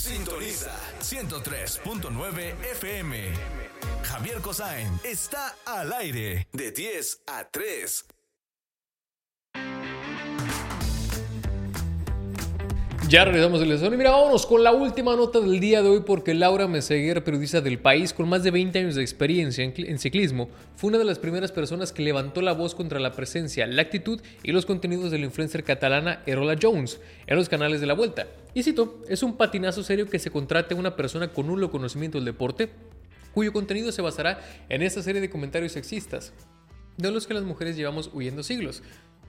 Sintoniza 103.9 FM. Javier Kosain está al aire de 10 a 3. Ya regresamos del zona y mira, vámonos con la última nota del día de hoy porque Laura Meseguer, periodista del País con más de 20 años de experiencia en ciclismo, fue una de las primeras personas que levantó la voz contra la presencia, la actitud y los contenidos de la influencer catalana Erola Jones en los canales de la Vuelta. Y cito, es un patinazo serio que se contrate a una persona con nulo conocimiento del deporte, cuyo contenido se basará en esta serie de comentarios sexistas, de los que las mujeres llevamos huyendo siglos.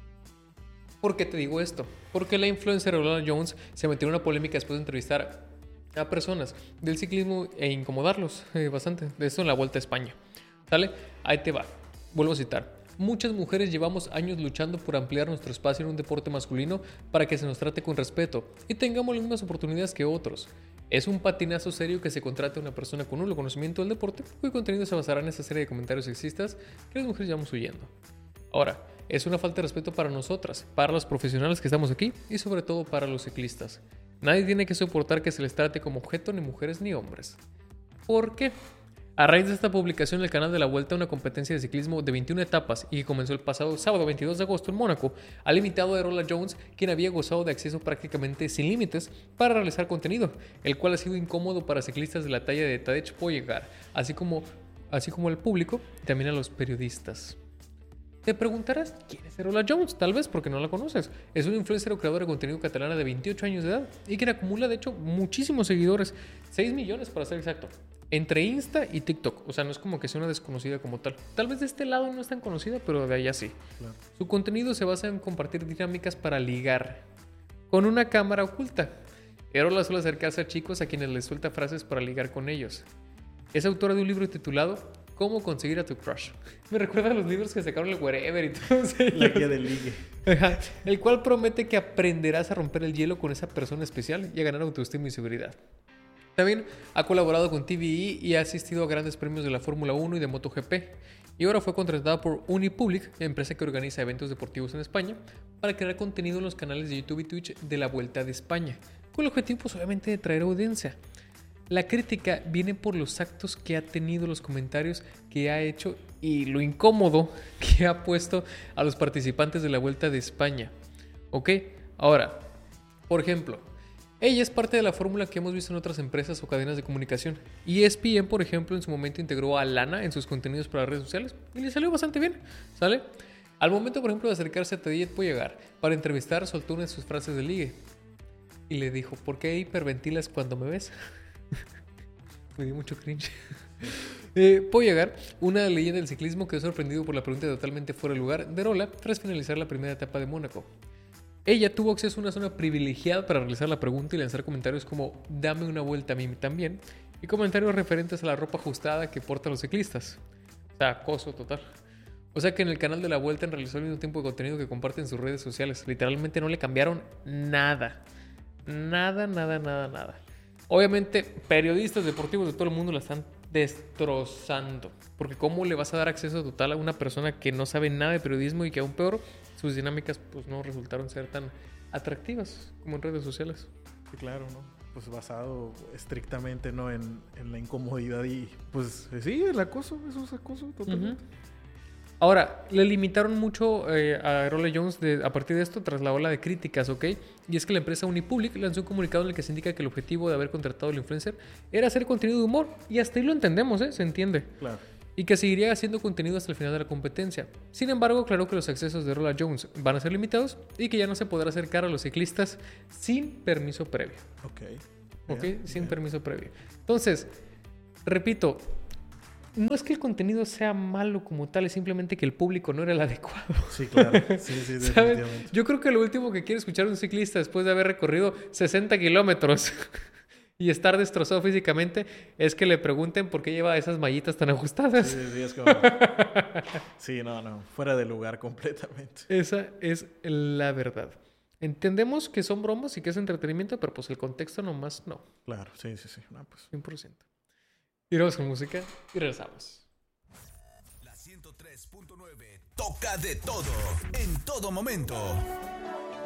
¿Por qué te digo esto? Porque la influencer Erola Jones se metió en una polémica después de entrevistar a personas del ciclismo e incomodarlos bastante. De esto en la Vuelta a España. ¿Sale? Ahí te va. Vuelvo a citar. Muchas mujeres llevamos años luchando por ampliar nuestro espacio en un deporte masculino para que se nos trate con respeto y tengamos las mismas oportunidades que otros. Es un patinazo serio que se contrate a una persona con nulo conocimiento del deporte, cuyo contenido se basará en esa serie de comentarios sexistas que las mujeres llevamos huyendo. Ahora, es una falta de respeto para nosotras, para los profesionales que estamos aquí y sobre todo para los ciclistas. Nadie tiene que soportar que se les trate como objeto ni mujeres ni hombres. ¿Por qué? A raíz de esta publicación en el canal de la Vuelta, una competencia de ciclismo de 21 etapas y que comenzó el pasado sábado 22 de agosto en Mónaco, ha limitado a Erola Jones, quien había gozado de acceso prácticamente sin límites para realizar contenido, el cual ha sido incómodo para ciclistas de la talla de Tadej Pogačar, así como al público y también a los periodistas. Te preguntarás, ¿quién es Erola Jones? Tal vez porque no la conoces. Es una influencer o creadora de contenido catalana de 28 años de edad y quien acumula, de hecho, muchísimos seguidores. 6 millones para ser exacto. Entre Insta y TikTok. O sea, no es como que sea una desconocida como tal. Tal vez de este lado no es tan conocida, pero de allá sí. Claro. Su contenido se basa en compartir dinámicas para ligar con una cámara oculta. Erola suele acercarse a chicos a quienes les suelta frases para ligar con ellos. Es autora de un libro titulado ¿Cómo conseguir a tu crush? Me recuerda a los libros que sacaron el Wherever y todos ellos. La guía del ligue. Ajá. El cual promete que aprenderás a romper el hielo con esa persona especial y a ganar autoestima y seguridad. También ha colaborado con TVE y ha asistido a grandes premios de la Fórmula 1 y de MotoGP. Y ahora fue contratada por Unipublic, empresa que organiza eventos deportivos en España, para crear contenido en los canales de YouTube y Twitch de la Vuelta de España, con el objetivo, pues, obviamente, de traer audiencia. La crítica viene por los actos que ha tenido, los comentarios que ha hecho y lo incómodo que ha puesto a los participantes de la Vuelta de España. ¿Ok? Ahora, por ejemplo, ella es parte de la fórmula que hemos visto en otras empresas o cadenas de comunicación. ESPN, por ejemplo, en su momento integró a Lana en sus contenidos para las redes sociales y le salió bastante bien, ¿sale? Al momento, por ejemplo, de acercarse a Tadej Pogačar para entrevistar, soltó una de sus frases de ligue y le dijo, ¿por qué hiperventilas cuando me ves? Me dio mucho cringe. Pogačar, una leyenda del ciclismo, quedó sorprendido por la pregunta totalmente fuera de lugar de Erola tras finalizar la primera etapa de Mónaco. Ella tuvo acceso a una zona privilegiada para realizar la pregunta y lanzar comentarios como dame una vuelta a mí también y comentarios referentes a la ropa ajustada que portan los ciclistas. O sea, acoso total. O sea que en el canal de la Vuelta realizó el mismo tipo de contenido que comparten en sus redes sociales. Literalmente no le cambiaron nada. Nada. Obviamente, periodistas deportivos de todo el mundo la están destrozando. Porque ¿cómo le vas a dar acceso total a una persona que no sabe nada de periodismo y que aún peor, sus dinámicas pues no resultaron ser tan atractivas como en redes sociales? Sí, claro, ¿no? Pues basado estrictamente, ¿no? En la incomodidad y pues sí, el acoso, eso es acoso totalmente. Ahora, le limitaron mucho a Erola Jones a partir de esto tras la ola de críticas, ¿ok? Y es que la empresa Unipublic lanzó un comunicado en el que se indica que el objetivo de haber contratado al influencer era hacer contenido de humor. Y hasta ahí lo entendemos, ¿eh? Se entiende. Claro. Y que seguiría haciendo contenido hasta el final de la competencia. Sin embargo, aclaró que los accesos de Erola Jones van a ser limitados y que ya no se podrá acercar a los ciclistas sin permiso previo. ¿Ok? Sin permiso previo. Entonces, repito, no es que el contenido sea malo como tal, es simplemente que el público no era el adecuado. Sí, claro. Sí, definitivamente. Yo creo que lo último que quiere escuchar un ciclista después de haber recorrido 60 kilómetros y estar destrozado físicamente es que le pregunten por qué lleva esas mallitas tan ajustadas. Sí, es como... Sí, no, fuera de lugar completamente. Esa es la verdad. Entendemos que son bromas y que es entretenimiento, pero pues el contexto nomás no. Claro, sí. No, pues. 100%. Y vamos con música y regresamos. La 103.9 toca de todo, en todo momento.